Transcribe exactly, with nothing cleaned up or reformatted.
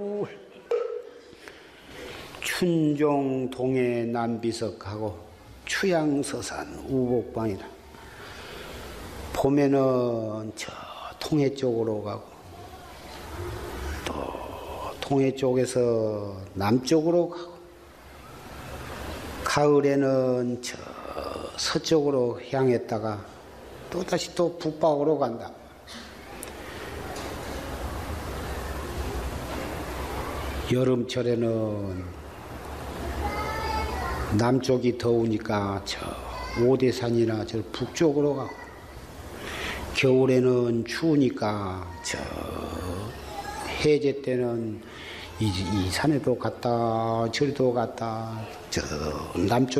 춘종 동해 남비석하고 추양서산 우곡방이라. 봄에는 저 통해 쪽으로 가고 또 통해 쪽에서 남쪽으로 가고 가을에는 저 서쪽으로 향했다가 또다시 또 북방으로 간다. 여름철에는 남쪽이 더우니까 저 오대산이나 저 북쪽으로 가고, 겨울에는 추우니까 저 해제 때는 이, 이 산에도 갔다 저리도 갔다 저 남쪽